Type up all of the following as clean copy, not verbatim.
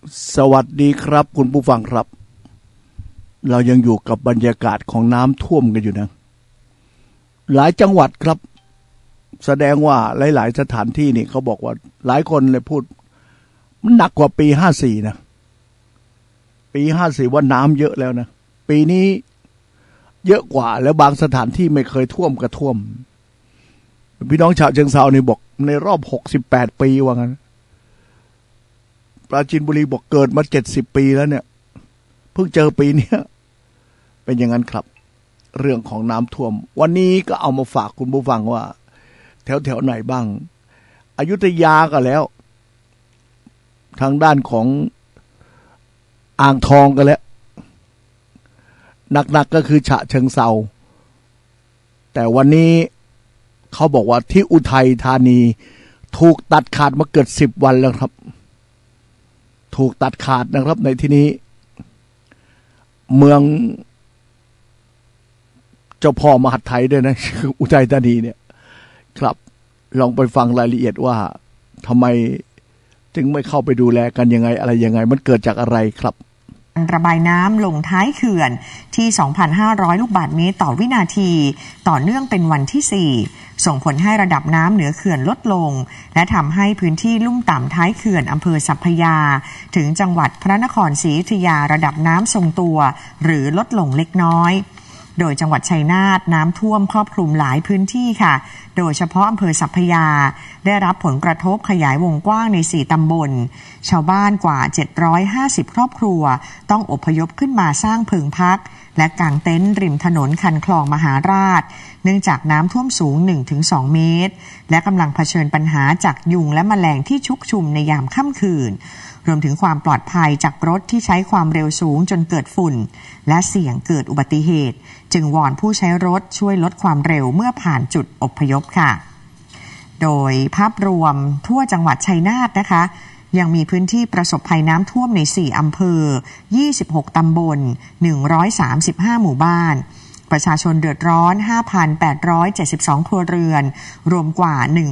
สวัสดีครับคุณผู้ฟังครับเรายังอยู่กับบรรยากาศของน้ำท่วมกันอยู่นะหลายจังหวัดครับแสดงว่าหลายๆสถานที่นี่เขาบอกว่าหลายคนเลยพูดมันหนักกว่าปี54นะปี54ว่าน้ำเยอะแล้วนะปีนี้เยอะกว่าแล้วบางสถานที่ไม่เคยท่วมก็ท่วมพี่น้องชาวเชียงเทรานี่บอกในรอบ68ปีว่างั้นปราจีนบุรีบอกเกิดมา70ปีแล้วเนี่ยเพิ่งเจอปีนี้เป็นอย่างนั้นครับเรื่องของน้ำท่วมวันนี้ก็เอามาฝากคุณผู้ฟังว่าแถวไหนบ้างอยุธยาก็แล้วทางด้านของอ่างทองก็แล้วหนักก็คือฉะเชิงเทราแต่วันนี้เขาบอกว่าที่อุทัยธานีถูกตัดขาดมาเกือบ10 วันแล้วครับถูกตัดขาดนะครับในที่นี้เมืองเจ้าพ่อมหาดไทยด้วยนะอุทัยธานีเนี่ยครับลองไปฟังรายละเอียดว่าทำไมจึงไม่เข้าไปดูแลกันยังไงอะไรยังไงมันเกิดจากอะไรครับระบายน้ำลงท้ายเขื่อนที่ 2,500 ลูกบาศก์เมตรต่อวินาทีต่อเนื่องเป็นวันที่4ส่งผลให้ระดับน้ำเหนือเขื่อนลดลงและทำให้พื้นที่ลุ่มต่ำท้ายเขื่อนอำเภอสัพพยาถึงจังหวัดพระนครศรีอยุธยาระดับน้ำทรงตัวหรือลดลงเล็กน้อยโดยจังหวัดชัยนาทน้ำท่วมครอบคลุมหลายพื้นที่ค่ะโดยเฉพาะอำเภอสัพพยาได้รับผลกระทบขยายวงกว้างใน4 ตำบลชาวบ้านกว่า750ครอบครัวต้องอพยพขึ้นมาสร้างเพิงพักและกางเต็นท์ริมถนนคันคลองมหาราชเนื่องจากน้ำท่วมสูง 1-2 เมตรและกำลังเผชิญปัญหาจากยุงและแมลงที่ชุกชุมในยามค่ำคืนรวมถึงความปลอดภัยจากรถที่ใช้ความเร็วสูงจนเกิดฝุ่นและเสี่ยงเกิดอุบัติเหตุจึงวอนผู้ใช้รถช่วยลดความเร็วเมื่อผ่านจุดอพยพค่ะโดยภาพรวมทั่วจังหวัดชัยนาทนะคะยังมีพื้นที่ประสบภัยน้ำท่วมใน4 อำเภอ26 ตำบล135 หมู่บ้านประชาชนเดือดร้อน 5,872 ครัวเรือนรวมกว่า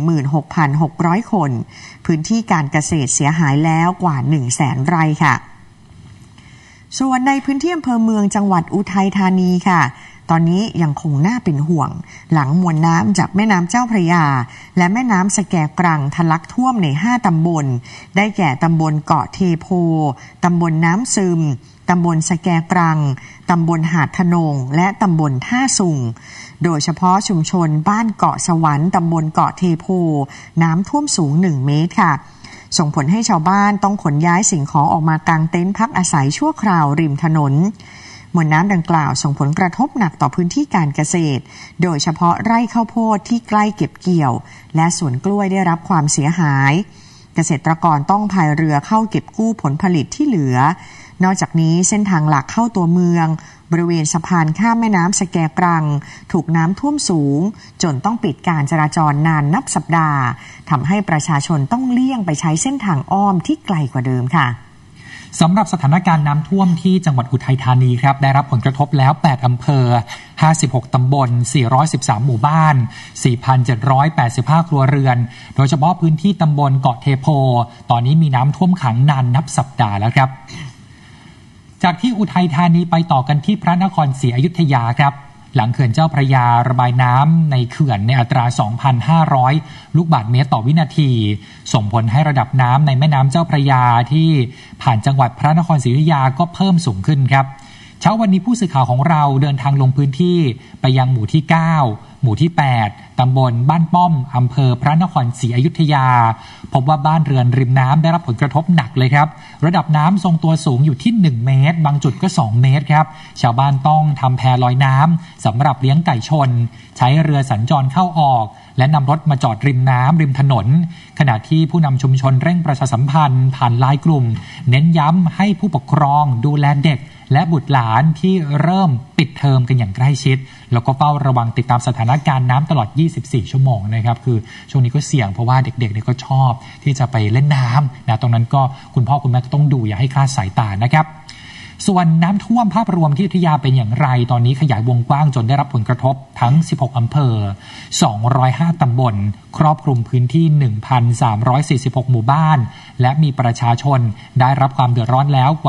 16,600 คนพื้นที่การเกษตรเสียหายแล้วกว่า 100,000 ไร่ค่ะส่วนในพื้นที่อำเภอเมืองจังหวัดอุทัยธานีค่ะตอนนี้ยังคงน่าเป็นห่วงหลังมวลน้ำจากแม่น้ำเจ้าพระยาและแม่น้ำสแกกรังทะลักท่วมใน5 ตำบลได้แก่ตำบลเกาะเทโพตำบลน้ำซึมตำบลสแกกรังตำบลหาดทนงและตำบลท่าสุงโดยเฉพาะชุมชนบ้านเกาะสวรรค์ตำบลเกาะเทโพน้ำท่วมสูง1 เมตรค่ะส่งผลให้ชาวบ้านต้องขนย้ายสิ่งของออกมากางเต็นท์พักอาศัยชั่วคราวริมถนนมวลน้ำดังกล่าวส่งผลกระทบหนักต่อพื้นที่การเกษตรโดยเฉพาะไร่ข้าวโพดที่ใกล้เก็บเกี่ยวและสวนกล้วยได้รับความเสียหายเกษตรกรต้องพายเรือเข้าเก็บกู้ผลผลิตที่เหลือนอกจากนี้เส้นทางหลักเข้าตัวเมืองบริเวณสะพานข้ามแม่น้ำสแกกรังถูกน้ำท่วมสูงจนต้องปิดการจราจรนานนับสัปดาห์ทำให้ประชาชนต้องเลี่ยงไปใช้เส้นทางอ้อมที่ไกลกว่าเดิมค่ะสำหรับสถานการณ์น้ำท่วมที่จังหวัดอุทัยธานีครับได้รับผลกระทบแล้ว8 อำเภอ56 ตำบล413 หมู่บ้าน 4,785 ครัวเรือนโดยเฉพาะพื้นที่ตำบลเกาะเทโพตอนนี้มีน้ำท่วมขังนานนับสัปดาห์แล้วครับจากที่อุทัยธานีไปต่อกันที่พระนครศรีอยุธยาครับหลังเขื่อนเจ้าพระยาระบายน้ำในเขื่อนในอัตรา 2,500 ลูกบาศก์เมตรต่อวินาทีส่งผลให้ระดับน้ำในแม่น้ำเจ้าพระยาที่ผ่านจังหวัดพระนครศรีอยุธยาก็เพิ่มสูงขึ้นครับเช้าวันนี้ผู้สื่อข่าวของเราเดินทางลงพื้นที่ไปยังหมู่ที่9หมู่ที่8ตำบลบ้านป้อมอำเภอพระนครศรีอยุธยาพบว่าบ้านเรือนริมน้ำได้รับผลกระทบหนักเลยครับระดับน้ำทรงตัวสูงอยู่ที่1 เมตรบางจุดก็2 เมตรครับชาวบ้านต้องทำแพลอยน้ำสำหรับเลี้ยงไก่ชนใช้เรือสัญจรเข้าออกและนำรถมาจอดริมน้ำริมถนนขณะที่ผู้นำชุมชนเร่งประชาสัมพันธ์ผ่านไลน์กลุ่มเน้นย้ำให้ผู้ปกครองดูแลเด็กและบุตรหลานที่เริ่มปิดเทอมกันอย่างใกล้ชิดแล้วก็เฝ้าระวังติดตามสถานการณ์น้ำตลอด24 ชั่วโมงนะครับคือช่วงนี้ก็เสี่ยงเพราะว่าเด็กๆเนี่ยก็ชอบที่จะไปเล่นน้ำนะตรงนั้นก็คุณพ่อคุณแม่ก็ต้องดูอย่าให้คลาดสายตานะครับส่วนน้ำท่วมภาพรวมที่อยุธยาเป็นอย่างไรตอนนี้ขยายวงกว้างจนได้รับผลกระทบทั้ง16อำเภอ205ตำบลครอบคลุมพื้นที่ 1,346 หมู่บ้านและมีประชาชนได้รับความเดือดร้อนแล้วกว่า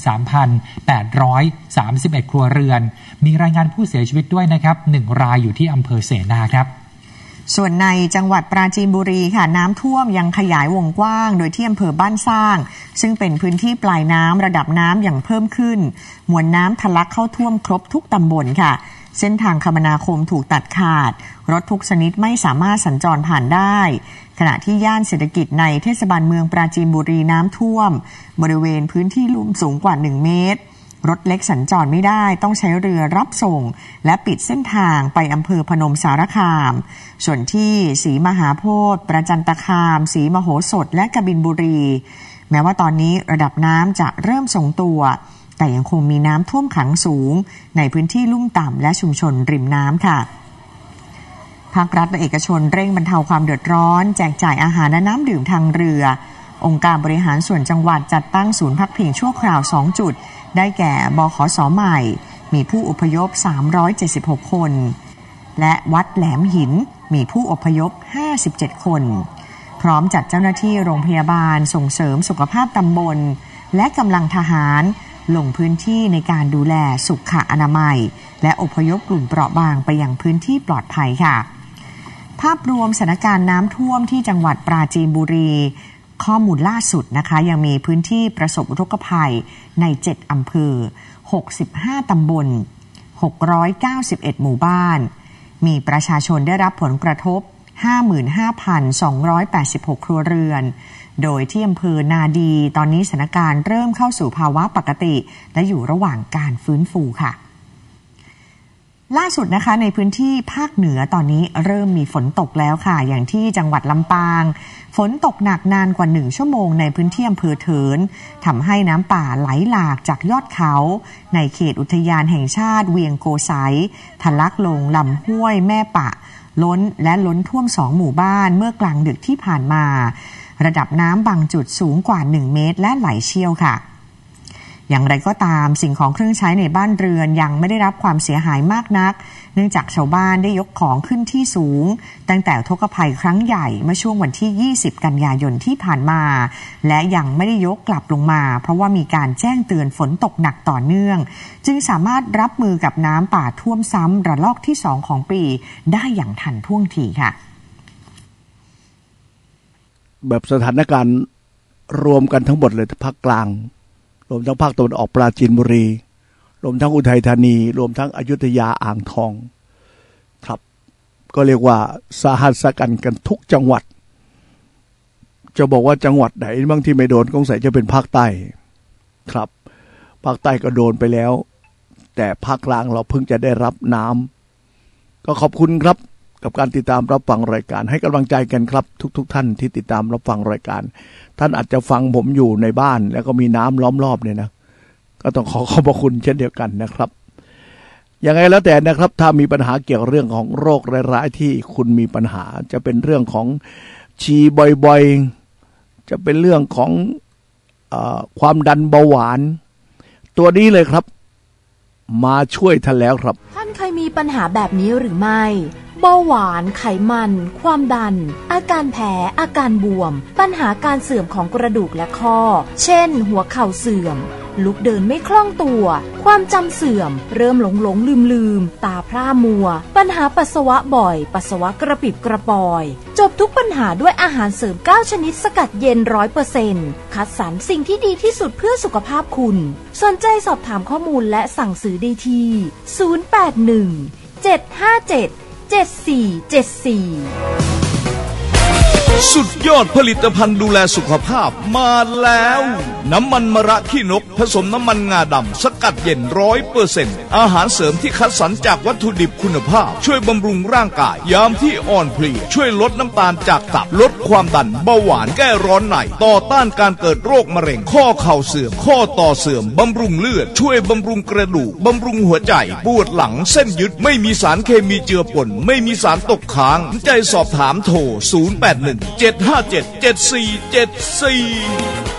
53,831 ครัวเรือนมีรายงานผู้เสียชีวิตด้วยนะครับ1รายอยู่ที่อำเภอเสนาครับส่วนในจังหวัดปราจีนบุรีค่ะน้ำท่วมยังขยายวงกว้างโดยที่อำเภอบ้านสร้างซึ่งเป็นพื้นที่ปลายน้ำระดับน้ำอย่างเพิ่มขึ้นมวลน้ำทะลักเข้าท่วมครบทุกตำบลค่ะเส้นทางคมนาคมถูกตัดขาดรถทุกชนิดไม่สามารถสัญจรผ่านได้ขณะที่ย่านเศรษฐกิจในเทศบาลเมืองปราจีนบุรีน้ำท่วมบริเวณพื้นที่ลุ่มสูงกว่า1เมตรรถเล็กสัญจรไม่ได้ต้องใช้เรือรับส่งและปิดเส้นทางไปอำเภอพนมสารคามส่วนที่ศรีมหาโพธิ์ประจันตคามศรีมโหสถและกบินบุรีแม้ว่าตอนนี้ระดับน้ำจะเริ่มทรงตัวแต่ยังคงมีน้ำท่วมขังสูงในพื้นที่ลุ่มต่ำและชุมชนริมน้ำค่ะภาครัฐและเอกชนเร่งบรรเทาความเดือดร้อนแจกจ่ายอาหารและน้ำดื่มทางเรือองค์การบริหารส่วนจังหวัดจัดตั้งศูนย์พักพิงชั่วคราว2จุดได้แก่บขส.ใหม่มีผู้อพยพ376คนและวัดแหลมหินมีผู้อพยพ57คนพร้อมจัดเจ้าหน้าที่โรงพยาบาลส่งเสริมสุขภาพตำบลและกำลังทหารลงพื้นที่ในการดูแลสุขอนามัยและอพยพกลุ่มเปราะบางไปยังพื้นที่ปลอดภัยค่ะภาพรวมสถานการณ์น้ำท่วมที่จังหวัดปราจีนบุรีข้อมูลล่าสุดนะคะยังมีพื้นที่ประสบอุทกภัยใน7อำเภอ65ตำบล691หมู่บ้านมีประชาชนได้รับผลกระทบ 55,286 ครัวเรือนโดยที่อำเภอนาดีตอนนี้สถานการณ์เริ่มเข้าสู่ภาวะปกติและอยู่ระหว่างการฟื้นฟูค่ะล่าสุดนะคะในพื้นที่ภาคเหนือตอนนี้เริ่มมีฝนตกแล้วค่ะอย่างที่จังหวัดลำปางฝนตกหนักนานกว่า1ชั่วโมงในพื้นที่อำเภอเถินทำให้น้ำป่าไหลหลากจากยอดเขาในเขตอุทยานแห่งชาติเวียงโกไสทะลักลงลำห้วยแม่ปะล้นและล้นท่วม2หมู่บ้านเมื่อกลางดึกที่ผ่านมาระดับน้ำบางจุดสูงกว่า1เมตรและไหลเชี่ยวค่ะอย่างไรก็ตามสิ่งของเครื่องใช้ในบ้านเรือนยังไม่ได้รับความเสียหายมากนักเนื่องจากชาวบ้านได้ยกของขึ้นที่สูงตั้งแต่อุทกภัยครั้งใหญ่เมื่อช่วงวันที่20กันยายนที่ผ่านมาและยังไม่ได้ยกกลับลงมาเพราะว่ามีการแจ้งเตือนฝนตกหนักต่อเนื่องจึงสามารถรับมือกับน้ำป่าท่วมซ้ำระลอกที่2ของปีได้อย่างทันท่วงทีค่ะแบบสถานการณ์รวมกันทั้งหมดเลยภาคกลางรวมทั้งภาคตะวันออกปราจีนบุรีรวมทั้งอุทัยธานีรวมทั้งอยุธยาอ่างทองครับก็เรียกว่าสาหัสกันทุกจังหวัดจะบอกว่าจังหวัดไหนบางที่ไม่โดนคงใส่จะเป็นภาคใต้ครับภาคใต้ก็โดนไปแล้วแต่ภาคกลางเราเพิ่งจะได้รับน้ำก็ขอบคุณครับกับการติดตามรับฟังรายการให้กำลังใจกันครับทุกท่านที่ติดตามรับฟังรายการท่านอาจจะฟังผมอยู่ในบ้านแล้วก็มีน้ำล้อมรอบเนี่ยนะก็ต้องขอบพระคุณเช่นเดียวกันนะครับยังไงแล้วแต่นะครับถ้ามีปัญหาเกี่ยวกับเรื่องของโรคร้ายๆที่คุณมีปัญหาจะเป็นเรื่องของฉี่บ่อยๆจะเป็นเรื่องของความดันเบาหวานตัวนี้เลยครับมาช่วยท่านแล้วครับท่านเคยมีปัญหาแบบนี้หรือไม่เบาหวานไขมันความดันอาการแพ้อาการบวมปัญหาการเสื่อมของกระดูกและข้อเช่นหัวเข่าเสื่อมลุกเดินไม่คล่องตัวความจำเสื่อมเริ่มหลงลืมตาพร่ามัวปัญหาปัสสาวะบ่อยปัสสาวะกระปิบกระปอยจบทุกปัญหาด้วยอาหารเสริม9ชนิดสกัดเย็น 100% คัดสรรสิ่งที่ดีที่สุดเพื่อสุขภาพคุณสนใจสอบถามข้อมูลและสั่งซื้อได้ที่081 757 7474 สุดยอดผลิตภัณฑ์ดูแลสุขภาพมาแล้วน้ำมันมะระขี้นกผสมน้ำมันงาดำสกัดเย็น 100% อาหารเสริมที่คัดสรรจากวัตถุดิบคุณภาพช่วยบำรุงร่างกายยามที่อ่อนเพลียช่วยลดน้ำตาลจากตับลดความดันเบาหวานแก้ร้อนในต่อต้านการเกิดโรคมะเร็งข้อเข่าเสื่อมข้อต่อเสื่อมบำรุงเลือดช่วยบำรุงกระดูกบำรุงหัวใจปวดหลังเส้นยึดไม่มีสารเคมีเจือปนไม่มีสารตกค้างใจสอบถามโทร081 757 7474